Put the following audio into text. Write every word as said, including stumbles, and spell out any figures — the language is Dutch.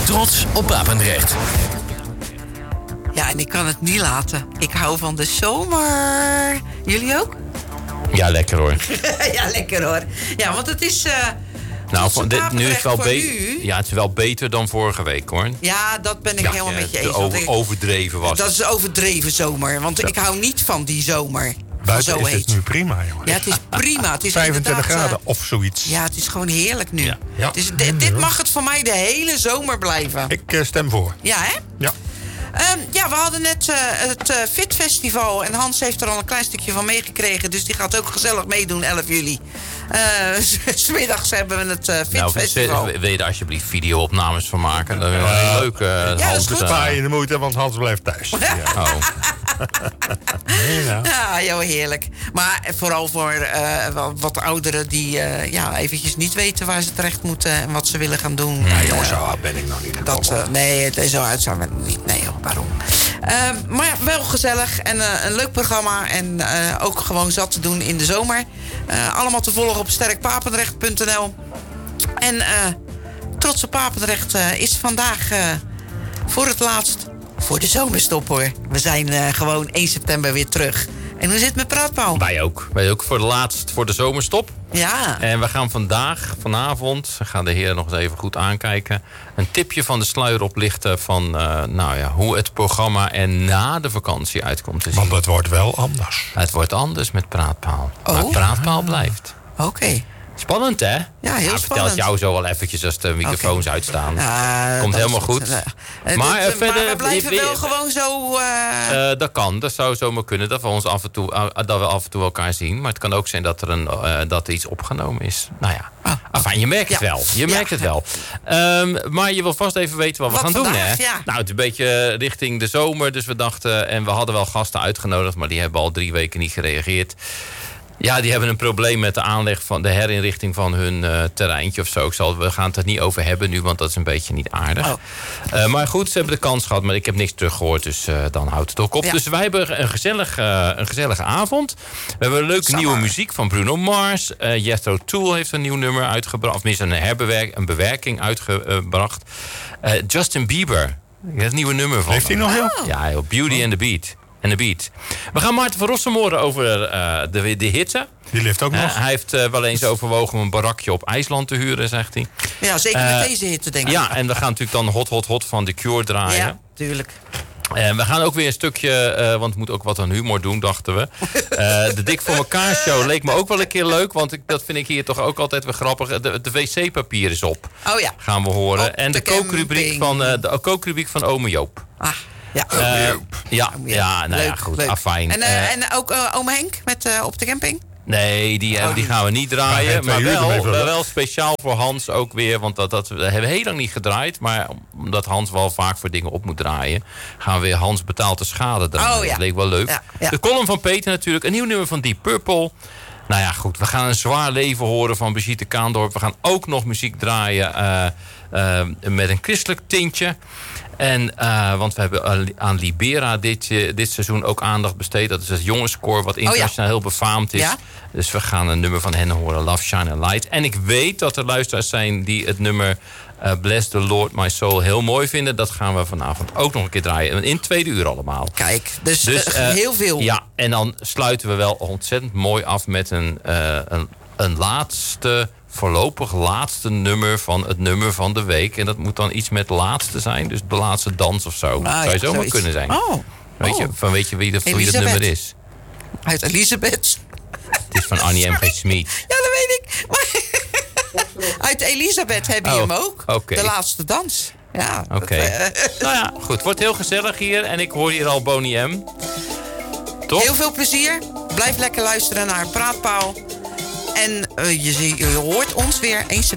Trots op Papendrecht. Ja, en ik kan het niet laten. Ik hou van de zomer. Jullie ook? Ja, lekker hoor. Ja, lekker hoor. Ja, want het is... Uh, nou, van dit, nu is het wel beter. nu. Ja, het is wel beter dan vorige week hoor. Ja, dat ben ik ja, helemaal ja, met je eens. Over, ik, overdreven was. Dat is overdreven zomer. Want ja. ik hou niet van die zomer. Buiten zo is heet. het nu prima, jongen. Ja, het is prima. Het is vijfentwintig graden of zoiets. Ja, het is gewoon heerlijk nu. Ja. Ja. Dus d- dit mag het voor mij de hele zomer blijven. Ik uh, stem voor. Ja, hè? Ja. Um, ja, we hadden net uh, het uh, Fit Festival. En Hans heeft er al een klein stukje van meegekregen. Dus die gaat ook gezellig meedoen, elf juli. Uh, 'smiddags hebben we het uh, Fit nou, Festival. Wil je er alsjeblieft video-opnames van maken? Dat is wel heel leuk. Uh, ja, dat is goed. Spaar je de moeite, want Hans blijft thuis. Ja. Oh. Nee, nou. Ja, joh, heerlijk. Maar vooral voor uh, wat ouderen die uh, ja, eventjes niet weten waar ze terecht moeten en wat ze willen gaan doen. Ja, en, jongens, uh, zo oud ben ik nog niet. dat, uh, nee, het is zo uit zijn we niet. Nee, joh, waarom? Uh, maar ja, wel gezellig en uh, een leuk programma. En uh, ook gewoon zat te doen in de zomer. Uh, allemaal te volgen op sterk papendrecht punt n l. En uh, Trots op Papendrecht uh, is vandaag uh, voor het laatst voor de zomerstop, hoor. We zijn uh, gewoon één september weer terug. En hoe zit het met Praatpaal? Wij ook. Wij ook voor de laatst voor de zomerstop. Ja. En we gaan vandaag, vanavond, we gaan de heren nog eens even goed aankijken, een tipje van de sluier oplichten van uh, nou ja, hoe het programma er na de vakantie uitkomt te zien. Want het wordt wel anders. Het wordt anders met Praatpaal. Oh. Maar Praatpaal blijft. Oké. Okay. Spannend, hè? Ja, heel nou, spannend. Vertelt jou zo wel eventjes als de microfoons okay. uitstaan. Uh, Komt helemaal goed. Uh, maar, uh, verder, maar we blijven je, wel gewoon zo... Uh... Uh, dat kan, dat zou zomaar kunnen. Dat we, ons af en toe, uh, dat we af en toe elkaar zien. Maar het kan ook zijn dat er, een, uh, dat er iets opgenomen is. Nou ja, oh, enfin, je merkt ja. het wel. Je merkt ja. het wel. Um, maar je wil vast even weten wat, wat we gaan vandaag, doen, hè? Ja. Nou, het is een beetje richting de zomer. Dus we dachten, en we hadden wel gasten uitgenodigd, maar die hebben al drie weken niet gereageerd. Ja, die hebben een probleem met de aanleg van de herinrichting van hun uh, terreintje of zo. Ik zal, we gaan het er niet over hebben nu, want dat is een beetje niet aardig. Oh. Uh, maar goed, ze hebben de kans gehad, maar ik heb niks teruggehoord, dus uh, dan houdt het ook op. Ja. Dus wij hebben een, gezellig, uh, een gezellige avond. We hebben leuke Summer. nieuwe muziek van Bruno Mars. Uh, Jethro Tull heeft een nieuw nummer uitgebracht, of minstens een herbewerk, een bewerking uitgebracht. Uh, Justin Bieber, het nieuwe nummer van. Heeft hij nog heel? Oh. Ja, heel Beauty oh. and the Beat. En de beat. We gaan Maarten van Rossum horen over uh, de, de hitte. Die leeft ook nog. Uh, hij heeft uh, wel eens overwogen om een barakje op IJsland te huren, zegt hij. Ja, zeker uh, met deze hitte, denk ik. Ja, en we gaan natuurlijk dan Hot Hot Hot van The Cure draaien. Ja, tuurlijk. En we gaan ook weer een stukje, uh, want het moet ook wat aan humor doen, dachten we. Uh, de Dik voor elkaar show leek me ook wel een keer leuk, want ik, dat vind ik hier toch ook altijd weer grappig. De, de wc-papier is op. Oh ja. Gaan we horen. Op en de, de kookrubriek van, uh, de kookrubriek van Ome Joop. Ah. Ja, uh, ja, ja, nou leuk, ja, goed, leuk. afijn. En, uh, uh, en ook uh, oom Henk met uh, op de camping? Nee, die, oh, die gaan we niet draaien. Ja, maar wel, wel, wel speciaal voor Hans ook weer. Want dat, dat we hebben heel lang niet gedraaid. Maar omdat Hans wel vaak voor dingen op moet draaien, gaan we weer Hans betaalt de schade draaien. Oh, ja. Dat leek wel leuk. Ja, ja. De column van Peter natuurlijk. Een nieuw nummer van Deep Purple. Nou ja, goed. We gaan een zwaar leven horen van Brigitte Kaandorp. We gaan ook nog muziek draaien uh, uh, met een christelijk tintje. En, uh, want we hebben aan Libera dit, uh, dit seizoen ook aandacht besteed. Dat is het jongenskoor wat internationaal oh ja. heel befaamd is. Ja? Dus we gaan een nummer van hen horen, Love, Shine and Light. En ik weet dat er luisteraars zijn die het nummer uh, Bless the Lord, My Soul heel mooi vinden. Dat gaan we vanavond ook nog een keer draaien. In het tweede uur allemaal. Kijk, dus, dus uh, uh, heel veel. Ja, en dan sluiten we wel ontzettend mooi af met een, uh, een, een laatste... voorlopig laatste nummer van het nummer van de week. En dat moet dan iets met laatste zijn. Dus de laatste dans of zo. Ah, zou je ja, zomaar zoiets. kunnen zijn. Oh. Weet, oh. je, van, weet je wie, de, wie dat nummer is? Uit Elisabeth. Het is van Annie M G. Smit. Ja, dat weet ik. Maar uit Elisabeth heb je oh, hem ook. Okay. De laatste dans. Ja. Oké. Okay. Uh, nou ja, goed. Het wordt heel gezellig hier. En ik hoor hier al Bonnie M. Toch? Heel veel plezier. Blijf lekker luisteren naar Praatpaal. En uh, je, je hoort ons weer één september.